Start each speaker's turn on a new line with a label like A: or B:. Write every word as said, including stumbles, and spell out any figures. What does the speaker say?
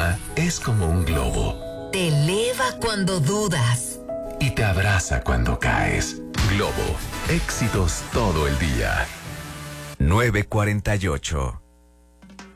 A: vida es como un globo.
B: Te eleva cuando dudas.
A: Y te abraza cuando caes. Globo, éxitos todo el día.
C: nueve cuarenta y ocho.